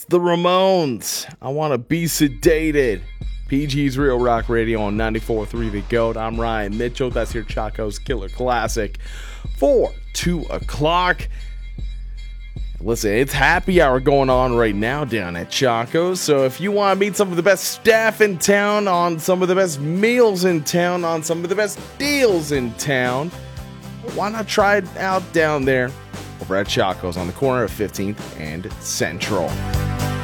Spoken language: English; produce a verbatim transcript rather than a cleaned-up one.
The Ramones, I Want to Be Sedated. P G's Real Rock Radio on ninety-four point three The Goat. I'm Ryan Mitchell. That's your Chaco's Killer Classic for two o'clock. Listen, it's happy hour going on right now down at Chaco's. So if you want to meet some of the best staff in town, on some of the best meals in town, on some of the best deals in town, why not try it out down there over at Chaco's on the corner of fifteenth and Central.